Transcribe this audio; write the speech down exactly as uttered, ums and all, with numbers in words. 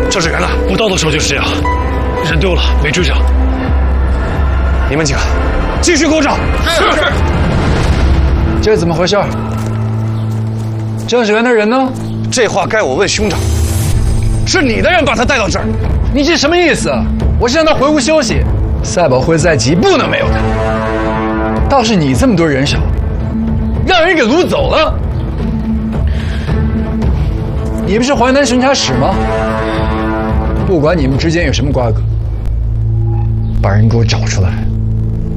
郑志源呢？ 我到的时候就是这样，人丢了，没追上。 你们几个继续给我找。 是是。 这是怎么回事？郑志源的人呢？ 这话该我问兄长。是你的人把他带到这儿， 你这什么意思？我是让他回屋休息。赛宝会在即，不能没有他。倒是你这么多人手，让人给掳走了。你不是淮南巡查使吗？不管你们之间有什么瓜葛，把人给我找出来。